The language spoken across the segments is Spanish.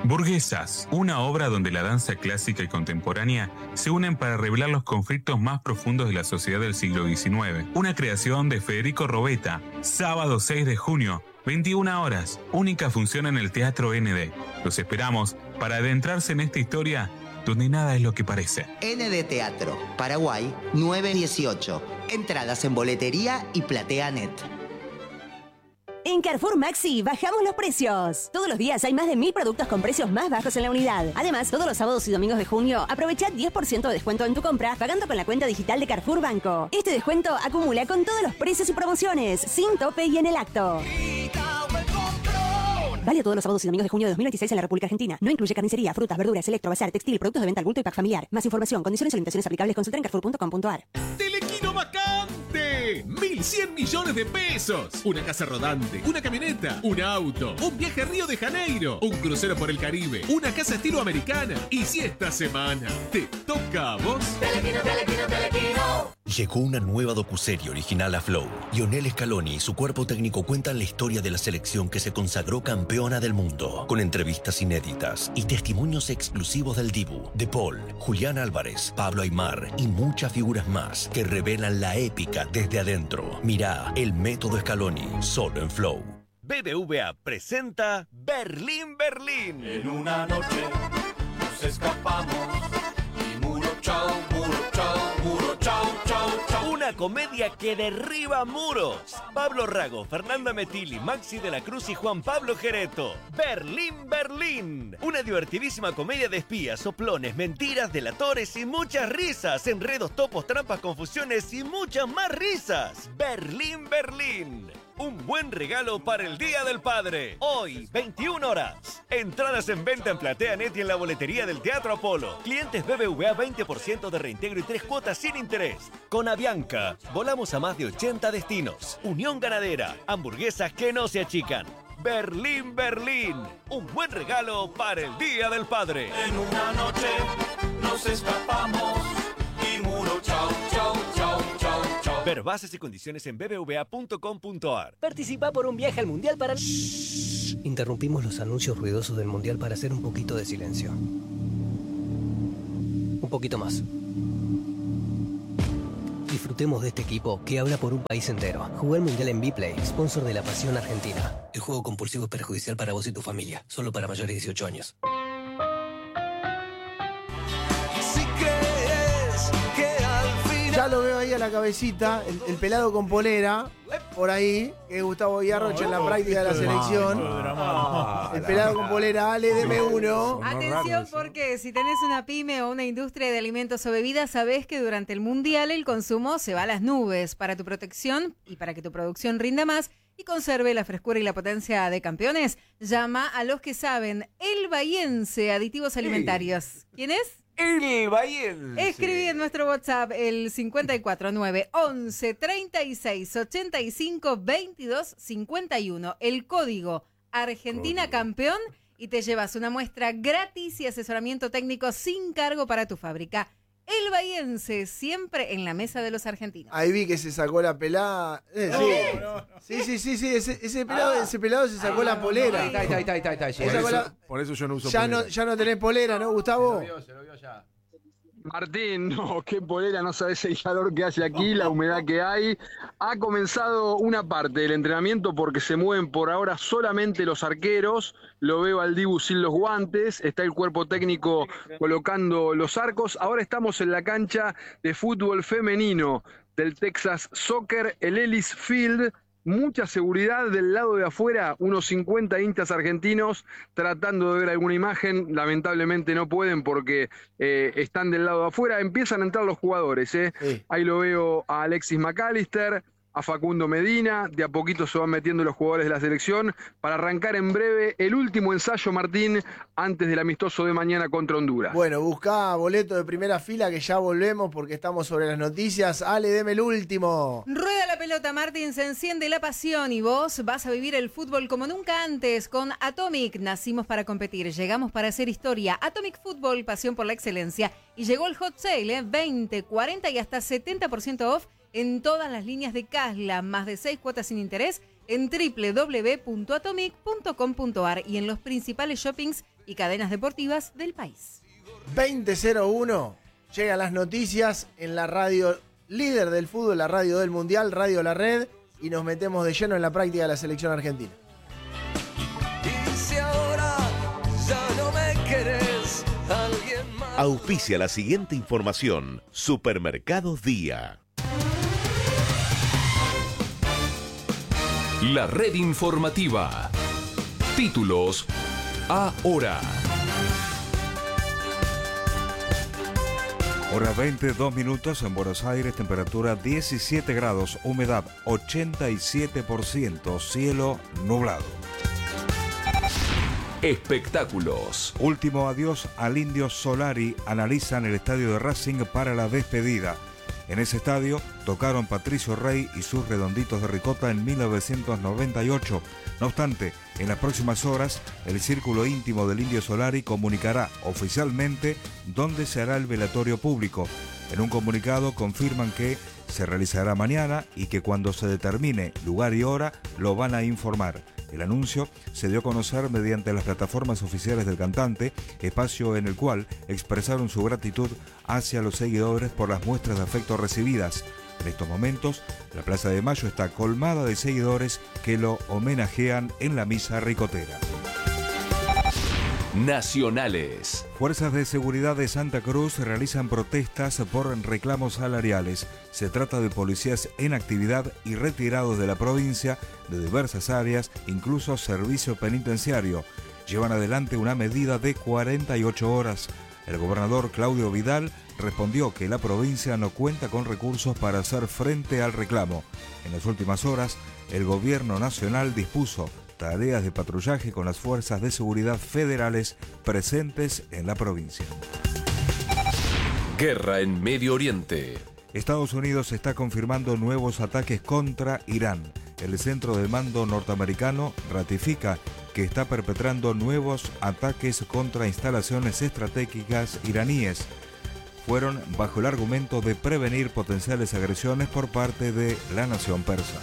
Burguesas, una obra donde la danza clásica y contemporánea se unen para revelar los conflictos más profundos de la sociedad del siglo XIX. Una creación de Federico Robeta, sábado 6 de junio, 21 horas, única función en el Teatro ND. Los esperamos para adentrarse en esta historia donde nada es lo que parece. ND Teatro, Paraguay, 918. Entradas en boletería y PlateaNet. En Carrefour Maxi bajamos los precios. Todos los días hay más de 1000 productos con precios más bajos en la unidad. Además, todos los sábados y domingos de junio, aprovecha 10% de descuento en tu compra pagando con la cuenta digital de Carrefour Banco. Este descuento acumula con todos los precios y promociones, sin tope y en el acto. Válido todos los sábados y domingos de junio de 2026 en la República Argentina. No incluye carnicería, frutas, verduras, electro, bazar, textil, productos de venta al bulto y pack familiar. Más información, condiciones y limitaciones aplicables, consulta en carrefour.com.ar. ¡Telequino vacante! 1.100 millones de pesos. Una casa rodante, una camioneta, un auto, un viaje a Río de Janeiro, un crucero por el Caribe, una casa estilo americana. Y si esta semana te toca a vos... Telequino, telequino, telequino. Llegó una nueva docuserie original a Flow. Lionel Scaloni y su cuerpo técnico cuentan la historia de la selección que se consagró campeona del mundo, con entrevistas inéditas y testimonios exclusivos del Dibu, De Paul, Julián Álvarez, Pablo Aimar y muchas figuras más que revelan la épica desde adentro. Mirá El Método Scaloni, solo en Flow. BBVA presenta Berlín, Berlín. En una noche nos escapamos y muro chao, muro chao, muro chao, chao, chao. Una comedia que derriba muros. Pablo Rago, Fernanda Metilli, Maxi de la Cruz y Juan Pablo Gereto. Berlín, Berlín. Una divertidísima comedia de espías, soplones, mentiras, delatores y muchas risas. Enredos, topos, trampas, confusiones y muchas más risas. Berlín, Berlín. Un buen regalo para el Día del Padre. Hoy, 21 horas. Entradas en venta en PlateaNet y en la boletería del Teatro Apolo. Clientes BBVA 20% de reintegro y 3 cuotas sin interés. Con Avianca, volamos a más de 80 destinos. Unión Ganadera, hamburguesas que no se achican. Berlín, Berlín. Un buen regalo para el Día del Padre. En una noche nos escapamos y muro chao, chao, chao, chao, chao. Ver bases y condiciones en bbva.com.ar. Participa por un viaje al Mundial para... Interrumpimos los anuncios ruidosos del Mundial para hacer un poquito de silencio. Un poquito más. Disfrutemos de este equipo que habla por un país entero. Jugué el Mundial en Bplay, sponsor de la Pasión Argentina. El juego compulsivo es perjudicial para vos y tu familia. Solo para mayores de 18 años. Ya lo veo ahí a la cabecita, el pelado con polera, por ahí, que es Gustavo Villarrocho en la práctica de la selección. El pelado con polera, Ale, deme uno. Atención, porque si tenés una pyme o una industria de alimentos o bebidas, sabés que durante el Mundial el consumo se va a las nubes. Para tu protección y para que tu producción rinda más y conserve la frescura y la potencia de campeones, llama a los que saben. El Bahiense, aditivos alimentarios. ¿Quién es? El Bahiense. Escribí en nuestro WhatsApp el 549 11 36 85 22 51. El código Argentina Campeón y te llevas una muestra gratis y asesoramiento técnico sin cargo para tu fábrica. El Bahiense, siempre en la mesa de los argentinos. Ahí vi que se sacó la pelada. Sí, ese pelado se sacó la polera. Por eso yo no uso polera. Ya no tenés polera, ¿no, Gustavo? Se lo vio ya. Martín, no, qué polera, no sabés el calor que hace aquí, la humedad que hay. Ha comenzado una parte del entrenamiento porque se mueven por ahora solamente los arqueros. Lo veo al Dibu sin los guantes, está el cuerpo técnico colocando los arcos. Ahora estamos en la cancha de fútbol femenino del Texas Soccer, el Ellis Field. Mucha seguridad del lado de afuera, unos 50 hinchas argentinos tratando de ver alguna imagen, lamentablemente no pueden porque están del lado de afuera. Empiezan a entrar los jugadores, Sí. Ahí lo veo a Alexis McAllister, a Facundo Medina, de a poquito se van metiendo los jugadores de la selección para arrancar en breve el último ensayo, Martín, antes del amistoso de mañana contra Honduras. Bueno, buscá boleto de primera fila que ya volvemos porque estamos sobre las noticias. Ale, deme el último. Rueda la pelota, Martín, se enciende la pasión y vos vas a vivir el fútbol como nunca antes con Atomic. Nacimos para competir, llegamos para hacer historia. Atomic Fútbol, pasión por la excelencia. Y llegó el hot sale, 20, 40 y hasta 70% off en todas las líneas de Casla, más de 6 cuotas sin interés en www.atomic.com.ar y en los principales shoppings y cadenas deportivas del país. 20:01, llegan las noticias en la radio líder del fútbol, la radio del Mundial, Radio La Red, y nos metemos de lleno en la práctica de la selección argentina. Y si ahora ya no me querés, alguien más. Auspicia la siguiente información. Supermercados Día. La red informativa. Títulos ahora. Hora 22 minutos en Buenos Aires, temperatura 17 grados, humedad 87%, cielo nublado. Espectáculos. Último adiós al Indio Solari, analizan el estadio de Racing para la despedida. En ese estadio tocaron Patricio Rey y sus Redonditos de Ricota en 1998. No obstante, en las próximas horas, el círculo íntimo del Indio Solari comunicará oficialmente dónde se hará el velatorio público. En un comunicado confirman que se realizará mañana y que cuando se determine lugar y hora lo van a informar. El anuncio se dio a conocer mediante las plataformas oficiales del cantante, espacio en el cual expresaron su gratitud hacia los seguidores por las muestras de afecto recibidas. En estos momentos, la Plaza de Mayo está colmada de seguidores que lo homenajean en la misa ricotera. Nacionales. Fuerzas de seguridad de Santa Cruz realizan protestas por reclamos salariales. Se trata de policías en actividad y retirados de la provincia de diversas áreas, incluso servicio penitenciario. Llevan adelante una medida de 48 horas. El gobernador Claudio Vidal respondió que la provincia no cuenta con recursos para hacer frente al reclamo. En las últimas horas, el gobierno nacional dispuso tareas de patrullaje con las fuerzas de seguridad federales presentes en la provincia. Guerra en Medio Oriente. Estados Unidos está confirmando nuevos ataques contra Irán. El centro de mando norteamericano ratifica que está perpetrando nuevos ataques contra instalaciones estratégicas iraníes. Fueron bajo el argumento de prevenir potenciales agresiones por parte de la nación persa.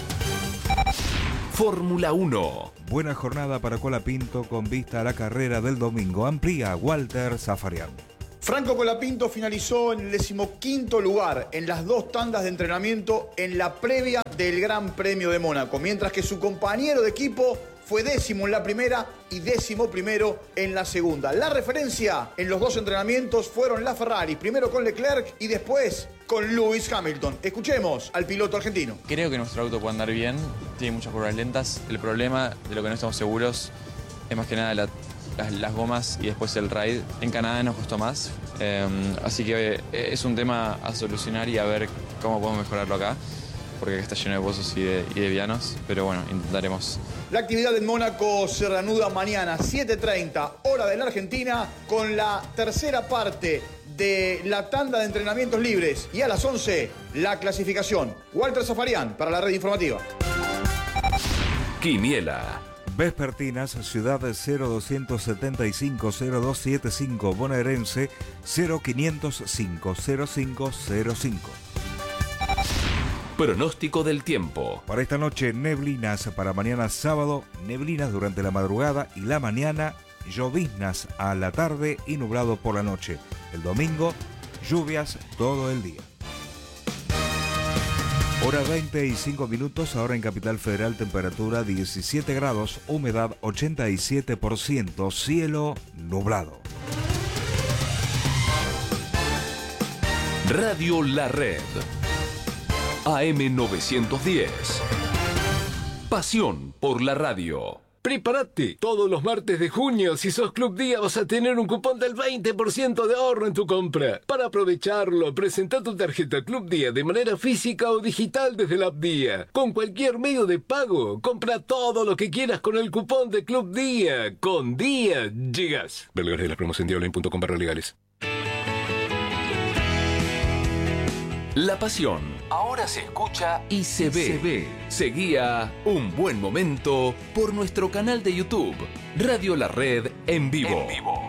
Fórmula 1. Buena jornada para Colapinto con vista a la carrera del domingo. Amplía Walter Zafarian. Franco Colapinto finalizó en el 15º lugar en las 2 tandas de entrenamiento en la previa del Gran Premio de Mónaco, mientras que su compañero de equipo fue 10º en la primera y 11º en la segunda. La referencia en los 2 entrenamientos fueron la Ferrari, primero con Leclerc y después con Lewis Hamilton. Escuchemos al piloto argentino. Creo que nuestro auto puede andar bien, tiene muchas curvas lentas. El problema de lo que no estamos seguros es más que nada las gomas y después el ride. En Canadá nos costó más, así que es un tema a solucionar y a ver cómo podemos mejorarlo acá, porque acá está lleno de pozos y de vianos, pero bueno, intentaremos. La actividad en Mónaco se reanuda mañana 7:30 hora de la Argentina con la tercera parte de la tanda de entrenamientos libres y a las 11 la clasificación. Walter Zafarian para la red informativa. Quiniela. Vespertinas, Ciudad 0275-0275, Bonaerense 0505-0505. Pronóstico del tiempo. Para esta noche, neblinas. Para mañana sábado, neblinas durante la madrugada y la mañana, lloviznas a la tarde y nublado por la noche. El domingo, lluvias todo el día. Hora 25 minutos, ahora en Capital Federal, temperatura 17 grados, humedad 87%, cielo nublado. Radio La Red. AM 910. Pasión por la radio. Prepárate, todos los martes de junio, si sos Club Día vas a tener un cupón del 20% de ahorro en tu compra. Para aprovecharlo, presenta tu tarjeta Club Día de manera física o digital desde la app Día. Con cualquier medio de pago, compra todo lo que quieras con el cupón de Club Día. Con Día llegas. Ver de las promos en diaonline.com/legales. La pasión ahora se escucha y se ve. Seguía Un Buen Momento por nuestro canal de YouTube, Radio La Red en vivo.